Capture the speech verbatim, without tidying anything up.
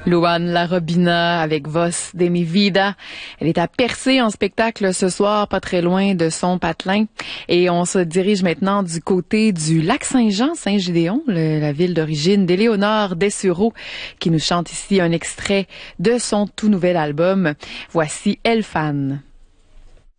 Luan Larobina avec Vos de mi vida. Elle est à Percé en spectacle ce soir, pas très loin de son patelin. Et on se dirige maintenant du côté du lac Saint-Jean, Saint-Gédéon, le, la ville d'origine d'Éléonore Dessureau, qui nous chante ici un extrait de son tout nouvel album. Voici Elle Fan.